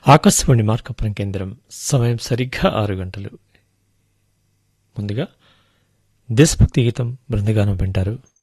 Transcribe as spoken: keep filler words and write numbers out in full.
ఆకాశవాణి మార్కపురం కేంద్రం సమయం సరిగ్గా ఆరు గంటలు. ముందుగా దేశభక్తి గీతం బృందగానం వింటారు.